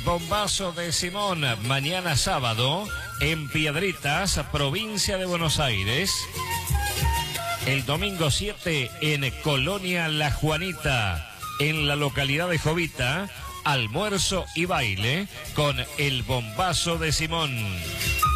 Bombazo de Simón, mañana sábado, en Piedritas, provincia de Buenos Aires. El domingo 7 en Colonia La Juanita, en la localidad de Jovita, almuerzo y baile con el Bombazo de Simón.